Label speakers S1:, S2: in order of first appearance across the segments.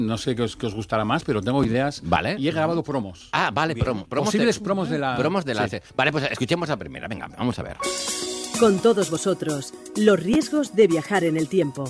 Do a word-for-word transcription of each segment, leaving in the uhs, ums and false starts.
S1: No sé qué os, qué os gustará más, pero tengo ideas.
S2: Vale.
S1: Y he grabado promos.
S2: Ah, vale, promo, promos.
S1: Posibles
S2: de,
S1: promos de la...
S2: Promos de la...
S1: Sí.
S2: Vale, pues escuchemos la primera. Venga, vamos a ver.
S3: Con todos vosotros, los riesgos de viajar en el tiempo.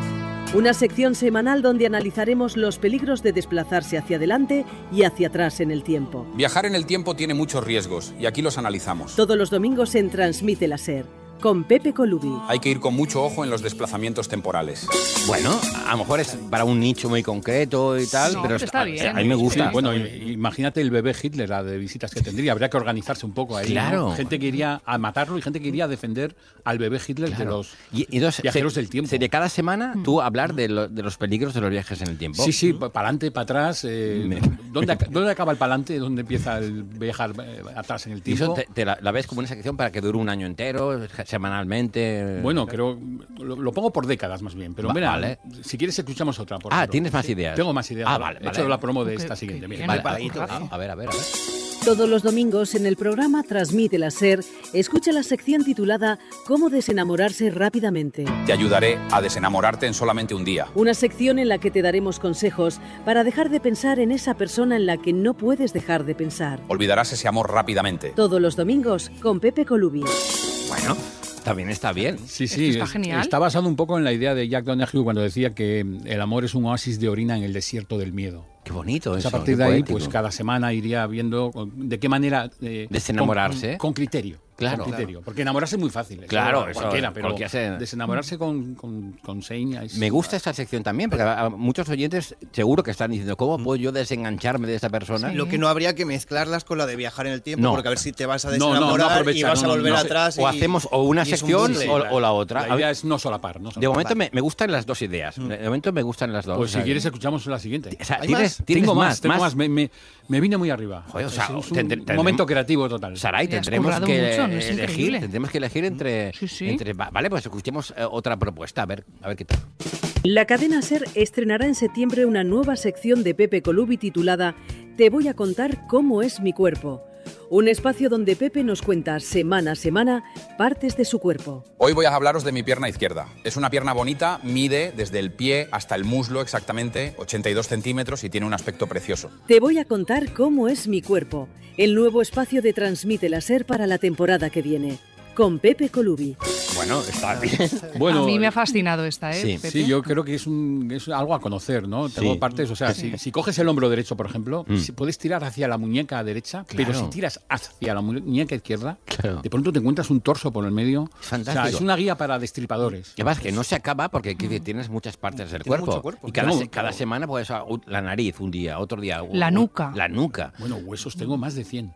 S3: Una sección semanal donde analizaremos los peligros de desplazarse hacia adelante y hacia atrás en el tiempo.
S4: Viajar en el tiempo tiene muchos riesgos y aquí los analizamos.
S3: Todos los domingos en Transmite la SER, con Pepe Colubi.
S4: Hay que ir con mucho ojo en los desplazamientos temporales.
S2: Bueno, a lo mejor es para un nicho muy concreto y tal,
S5: No,
S2: pero
S5: está
S2: a,
S5: bien.
S2: a mí me gusta.
S1: Sí, bueno, imagínate el bebé Hitler, la de visitas que tendría. Habría que organizarse un poco ahí.
S2: Claro.
S1: ¿no? Gente que iría a matarlo y gente que iría a defender al bebé Hitler
S2: Claro.
S1: de los
S2: y, y entonces,
S1: viajeros
S2: se,
S1: del tiempo.
S2: Sería cada semana tú hablar de, lo, de los peligros de los viajes en el tiempo.
S1: Sí, sí, para adelante, para atrás. Eh,
S2: Me-
S1: ¿dónde, ac- ¿Dónde acaba el para adelante? ¿Dónde empieza el viajar eh, atrás en el
S2: Y eso
S1: tiempo?
S2: te, te la, la ves como una sección para que dure un año entero, semanalmente.
S1: Bueno, creo lo, lo pongo por décadas más bien, pero
S2: Va-
S1: mira,
S2: vale.
S1: si quieres escuchamos otra. Por
S2: Ah,
S1: ejemplo.
S2: ¿tienes más
S1: Sí,
S2: ideas?
S1: Tengo más ideas.
S2: Ah,
S1: ahora.
S2: vale,
S1: He
S2: vale.
S1: hecho la promo de
S5: Ok,
S1: esta
S5: ok,
S1: siguiente. Mira,
S5: bien
S2: Vale,
S5: preparadito.
S2: a, a ver, a ver, a ver.
S3: Todos los domingos en el programa Transmite la SER, escucha la sección titulada Cómo desenamorarse rápidamente.
S4: Te ayudaré a desenamorarte en solamente un día.
S3: Una sección en la que te daremos consejos para dejar de pensar en esa persona en la que no puedes dejar de pensar.
S4: Olvidarás ese amor rápidamente.
S3: Todos los domingos con Pepe Colubi.
S2: Bueno, también está bien.
S1: Sí, sí,
S5: Esto está
S1: es-
S5: genial.
S1: está basado un poco en la idea de Jack Donaghy cuando decía que el amor es un oasis de orina en el desierto del miedo.
S2: Qué bonito
S1: Pues
S2: eso.
S1: a partir
S2: qué
S1: de ahí,
S2: poético.
S1: pues cada semana iría viendo de qué manera... eh,
S2: Desenamorarse.
S1: Con, con criterio.
S2: Claro.
S1: Con criterio. Porque enamorarse es muy fácil. eso
S2: Claro,
S1: lo-
S2: eso,
S1: cualquiera, pero
S2: cualquiera se-
S1: desenamorarse con, con, con señas...
S2: Me gusta esta sección también, porque a- a muchos oyentes seguro que están diciendo, ¿cómo puedo yo desengancharme de esta persona?
S5: Sí.
S6: Lo que no habría que mezclarlas con la de viajar en el tiempo,
S2: No.
S6: porque a ver si te vas a
S1: No, no, no
S6: desenamorar
S1: aprovecha,
S6: y vas
S1: no,
S6: a
S1: no,
S6: volver
S1: no.
S6: atrás.
S2: O
S6: y-
S2: hacemos o una
S6: y es un
S2: sección
S6: bucle.
S2: o, o la otra.
S1: La idea es no solapar. No
S2: De
S1: solapar.
S2: momento me, me gustan las dos ideas. De momento me gustan las dos.
S1: Pues
S2: O sea,
S1: si quieres escuchamos la siguiente.
S2: o sea,
S6: ¿Hay
S2: ¿tienes,
S6: más?
S2: tienes
S1: Tengo más,
S2: más,
S1: tengo más. Me, me, me vine muy arriba.
S2: Joder, o sea,
S1: es un
S2: tendré- tendremos-
S1: momento creativo total.
S2: Saray,
S5: Te has
S2: tendremos
S5: currado
S2: que
S5: mucho, ¿no? Es
S2: elegir,
S5: increíble.
S2: tendremos que elegir entre,
S5: Sí, sí.
S2: entre- va- vale, pues escuchemos eh, otra propuesta, a ver, a ver qué tal.
S3: La cadena SER estrenará en septiembre una nueva sección de Pepe Colubi titulada Te voy a contar cómo es mi cuerpo. Un espacio donde Pepe nos cuenta semana a semana partes de su cuerpo.
S4: Hoy voy a hablaros de mi pierna izquierda. Es una pierna bonita, mide desde el pie hasta el muslo exactamente ochenta y dos centímetros y tiene un aspecto precioso.
S3: Te voy a contar cómo es mi cuerpo. El nuevo espacio de Transmite la SER para la temporada que viene. Con Pepe Colubi.
S2: Bueno, está bien.
S1: Bueno,
S5: a mí me ha fascinado esta, ¿eh?
S2: sí,
S5: Pepe?
S1: Sí, yo creo que es, un, es algo a conocer, ¿no? Tengo
S2: Sí.
S1: partes, o sea, si, si coges el hombro derecho, por ejemplo,
S2: Mm.
S1: si puedes tirar hacia la muñeca derecha, pero
S2: Claro.
S1: si tiras hacia la muñeca izquierda,
S2: Claro.
S1: de pronto te encuentras un torso por el medio.
S2: Es fantástico.
S1: O sea, es una guía para destripadores.
S2: Y además que no se acaba porque quiero decir, tienes muchas partes del
S6: Tiene
S2: cuerpo.
S6: mucho cuerpo.
S2: Y cada,
S1: Tengo-
S2: se- cada semana puedes ah, u- la nariz un día, otro día. u-
S5: La
S2: u-
S5: nuca.
S2: La nuca.
S1: Bueno, huesos tengo más de cien.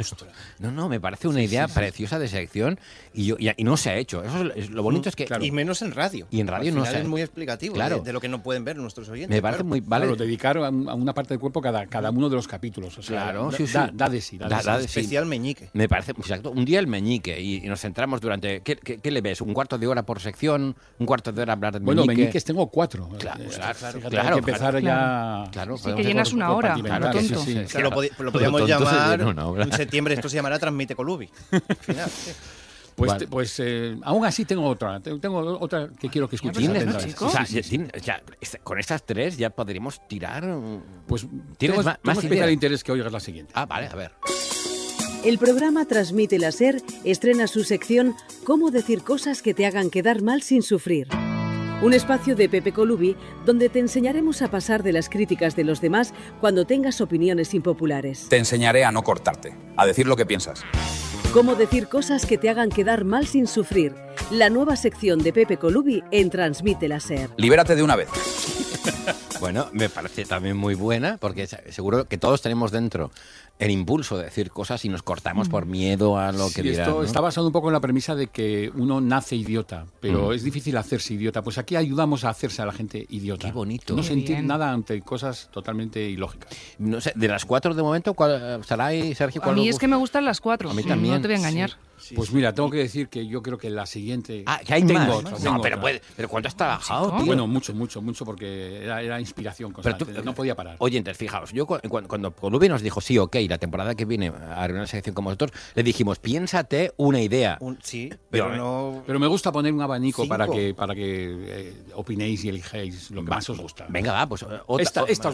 S2: No, no, me parece una idea preciosa de sección y, yo, y, y no se ha hecho. Eso es, es- lo bonito es que
S1: claro.
S6: Y menos en radio.
S2: Y en radio
S6: Al
S2: no
S6: final
S2: sé.
S6: es muy explicativo
S2: Claro.
S6: de, de lo que no pueden ver nuestros oyentes.
S2: me parece
S6: claro.
S2: muy vale.
S1: Claro, dedicar a, un- a una parte del cuerpo cada, cada uno de los capítulos. O sea,
S2: Claro,
S1: da,
S2: sí, sí.
S1: Da, da de sí. Da,
S2: Da-
S1: de sí.
S2: da de sí.
S6: Especial meñique.
S2: Me parece, exacto, un día el meñique y, y nos centramos durante, ¿qué, qué, qué le ves? ¿Un cuarto de hora por sección? ¿Un cuarto de hora hablar del
S1: Bueno,
S2: meñique?
S1: meñiques tengo cuatro.
S2: Claro,
S1: Eh,
S2: claro,
S1: fíjate,
S2: claro,
S1: hay que empezar ya...
S2: Claro,
S5: Sí,
S2: podemos-
S5: que llenas una hora,
S1: compartimentar,
S5: a lo
S1: sí,
S5: tonto.
S1: sí, sí.
S6: O sea, lo, podi- lo
S2: Lo
S6: podríamos
S2: tonto se
S6: llamar.
S2: llena una obra.
S6: En septiembre esto se llamará Transmite Colubi. Al final, sí.
S1: Pues,
S2: Vale.
S1: te- pues eh, aún así tengo otra. Te- Tengo otra que quiero que escuches.
S2: ¿Tienes,
S1: atentamente.
S5: chico?
S2: o sea,
S1: Sí, sí, sí.
S2: tienes- ya, esta- con estas tres ya podríamos tirar. un-
S1: Pues
S2: ¿Tienes
S1: tengo,
S2: ma-
S1: tengo
S2: más
S1: especial
S2: ideas?
S1: interés que oigas la siguiente.
S2: Ah, vale, a ver.
S3: El programa Transmite la SER estrena su sección Cómo decir cosas que te hagan quedar mal sin sufrir. Un espacio de Pepe Colubi donde te enseñaremos a pasar de las críticas de los demás cuando tengas opiniones impopulares.
S4: Te enseñaré a no cortarte, a decir lo que piensas.
S3: Cómo decir cosas que te hagan quedar mal sin sufrir. La nueva sección de Pepe Colubi en Transmite la SER.
S4: Libérate de una vez.
S2: Bueno, me parece también muy buena, porque se- seguro que todos tenemos dentro el impulso de decir cosas y nos cortamos por miedo a lo que
S1: Sí,
S2: dirán.
S1: esto
S2: ¿no?
S1: está basado un poco en la premisa de que uno nace idiota, pero
S2: Mm.
S1: es difícil hacerse idiota. Pues aquí ayudamos a hacerse a la gente idiota.
S2: Qué bonito.
S1: No
S5: Qué
S1: sentir
S5: bien.
S1: nada ante cosas totalmente ilógicas.
S2: No sé, de las cuatro de momento, ¿cuál, Saray, Sergio,
S5: A
S2: cuál
S5: mí
S2: os
S5: es que
S2: gusta?
S5: me gustan las cuatro.
S2: A mí
S5: sí,
S2: también,
S5: No te voy a
S2: sí.
S5: engañar.
S1: Pues mira, tengo que decir que yo creo que la siguiente...
S2: Ah, que hay
S1: tengo
S2: más.
S1: otra,
S2: no,
S1: tengo
S2: pero,
S1: otra.
S2: puede, pero ¿cuánto has trabajado,
S5: ¿Chico?
S2: tío?
S1: Bueno, mucho, mucho, mucho, porque era, era inspiración
S2: Pero
S1: constante,
S2: tú-
S1: no podía parar.
S2: Oyentes, fijaos, yo cu- cuando, cuando Colubi nos dijo sí, ok, la temporada que viene a una sección con vosotros, le dijimos, piénsate una idea.
S6: Un- sí, pero
S2: Yo,
S6: no...
S1: Pero me gusta poner un abanico
S6: Cinco.
S1: para que, para que eh, opinéis y elijéis lo que
S2: Va,
S1: más os gusta.
S2: Venga, va, pues eh, otra,
S1: Esta, esta